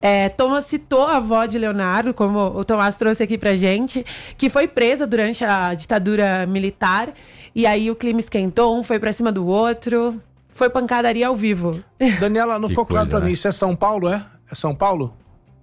Thomas citou a avó de Leonardo, como o Tomás trouxe aqui pra gente, que foi presa durante a ditadura militar. E aí o clima esquentou, um foi pra cima do outro. Foi pancadaria ao vivo. Daniela, não ficou claro pra mim, isso é São Paulo, é? É São Paulo?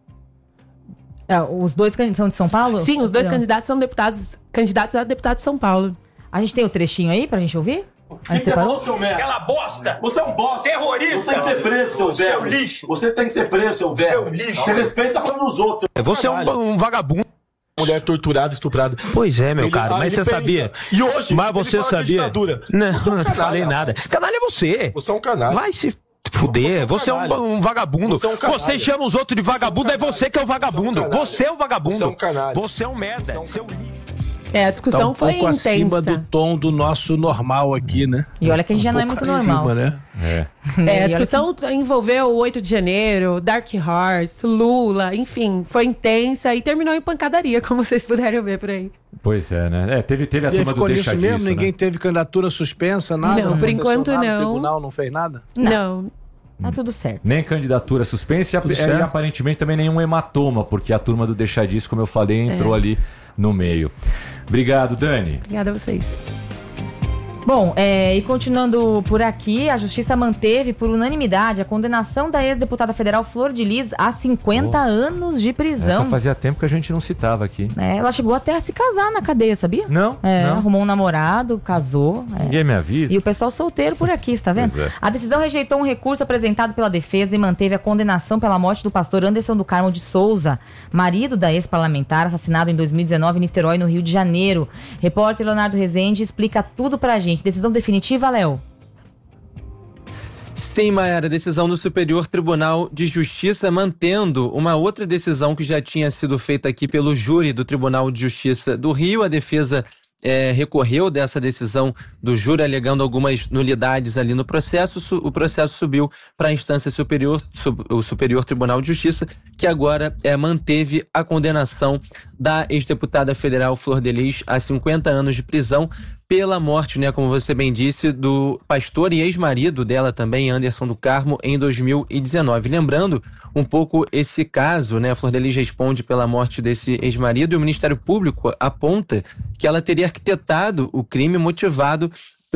Os dois são de São Paulo? Sim, os dois candidatos são candidatos a deputado de São Paulo. A gente tem o trechinho aí pra gente ouvir? Você é seu merda. Aquela bosta. Você é um bosta. Terrorista. Você tem que ser preso, seu velho. Seu lixo. Você tem que ser preso, seu velho. Seu lixo. Você respeita falando nos outros. Você é um vagabundo. Mulher torturada, estuprada. Pois é, meu caro, mas você sabia? E hoje, mas você sabia? Não te falei nada. Canalha é você. Você é um canalha. Vai se fuder. Você é um vagabundo. Você chama os outros de vagabundo, é você que é o vagabundo. Você é o vagabundo. Você é um canalha. Você é um merda. Seu lixo. A discussão foi intensa. Acima do tom do nosso normal aqui, né? E olha que a gente já não é muito normal. Né? A discussão envolveu o 8 de janeiro, Dark Horse, Lula, enfim, foi intensa e terminou em pancadaria, como vocês puderam ver por aí. Pois é, né? Teve a turma do deixa disso, mesmo? Ninguém teve candidatura suspensa, nada? Não, por enquanto não. O tribunal não fez nada? Não. Tá tudo certo. Nem candidatura suspensa e aparentemente também nenhum hematoma, porque a turma do deixa disso, como eu falei, entrou ali no meio. Obrigado, Dani. Obrigada a vocês. Bom, e continuando por aqui, a Justiça manteve por unanimidade a condenação da ex-deputada federal Flor de Lis a 50 anos de prisão. Essa fazia tempo que a gente não citava aqui. Ela chegou até a se casar na cadeia, sabia? Não. Arrumou um namorado, casou. Ninguém me avisa. E o pessoal solteiro por aqui, está vendo? A decisão rejeitou um recurso apresentado pela defesa e manteve a condenação pela morte do pastor Anderson do Carmo de Souza, marido da ex-parlamentar, assassinado em 2019 em Niterói, no Rio de Janeiro. Repórter Leonardo Rezende explica tudo pra gente. Decisão definitiva, Léo? Sim, Mayara, decisão do Superior Tribunal de Justiça, mantendo uma outra decisão que já tinha sido feita aqui pelo júri do Tribunal de Justiça do Rio. A defesa recorreu dessa decisão do júri, alegando algumas nulidades ali no processo. O processo subiu para a instância superior, o Superior Tribunal de Justiça, que agora manteve a condenação da ex-deputada federal Flor de Lis a 50 anos de prisão pela morte, né, como você bem disse, do pastor e ex-marido dela também, Anderson do Carmo, em 2019. Lembrando um pouco esse caso, né, a Flor de Lis responde pela morte desse ex-marido e o Ministério Público aponta que ela teria arquitetado o crime motivada,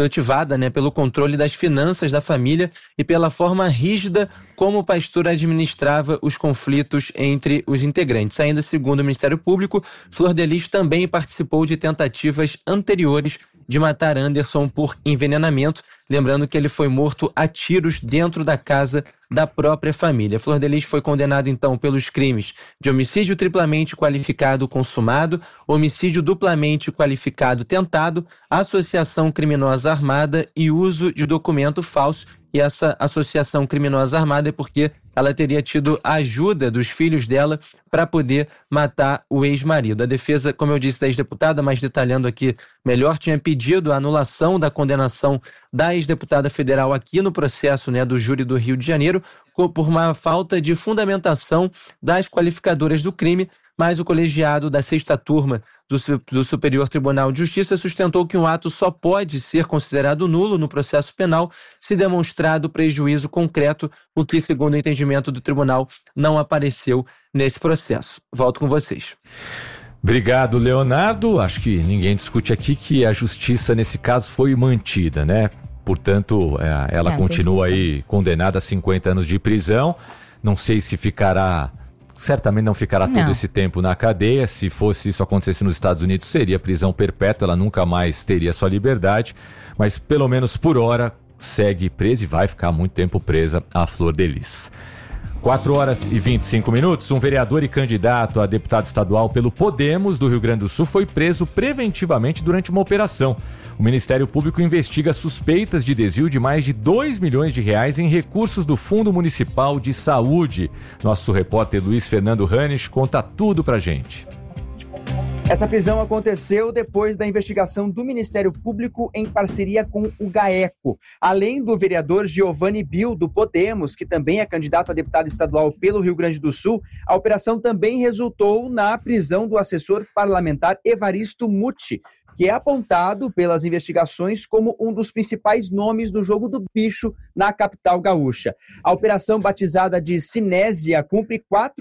né, pelo controle das finanças da família e pela forma rígida como o pastor administrava os conflitos entre os integrantes. Ainda segundo o Ministério Público, Flor de Lis também participou de tentativas anteriores de matar Anderson por envenenamento, lembrando que ele foi morto a tiros dentro da casa da própria família. Flor de Lis foi condenada então pelos crimes de homicídio triplamente qualificado consumado, homicídio duplamente qualificado tentado, associação criminosa armada e uso de documento falso. E essa associação criminosa armada é porque ela teria tido a ajuda dos filhos dela para poder matar o ex-marido. A defesa, como eu disse, da ex-deputada, mas detalhando aqui melhor, tinha pedido a anulação da condenação da ex-deputada federal aqui no processo, né, do júri do Rio de Janeiro, por uma falta de fundamentação das qualificadoras do crime, mas o colegiado da 6ª turma do Superior Tribunal de Justiça sustentou que um ato só pode ser considerado nulo no processo penal se demonstrado prejuízo concreto, o que, segundo o entendimento do tribunal, não apareceu nesse processo. Volto com vocês. Obrigado, Leonardo. Acho que ninguém discute aqui que a justiça, nesse caso, foi mantida, né? Portanto, ela continua aí condenada a 50 anos de prisão. Não sei se ficará... Certamente não ficará todo esse tempo na cadeia. Se fosse isso acontecesse nos Estados Unidos, seria prisão perpétua, ela nunca mais teria sua liberdade, mas pelo menos por hora segue presa e vai ficar muito tempo presa a Flor de Lis. 4h25. Um vereador e candidato a deputado estadual pelo Podemos do Rio Grande do Sul foi preso preventivamente durante uma operação. O Ministério Público investiga suspeitas de desvio de mais de R$2 milhões em recursos do Fundo Municipal de Saúde. Nosso repórter Luiz Fernando Hannes conta tudo pra gente. Essa prisão aconteceu depois da investigação do Ministério Público em parceria com o GAECO. Além do vereador Giovanni Bill, do Podemos, que também é candidato a deputado estadual pelo Rio Grande do Sul, a operação também resultou na prisão do assessor parlamentar Evaristo Muti, que é apontado pelas investigações como um dos principais nomes do jogo do bicho na capital gaúcha. A operação, batizada de Sinésia, cumpre 4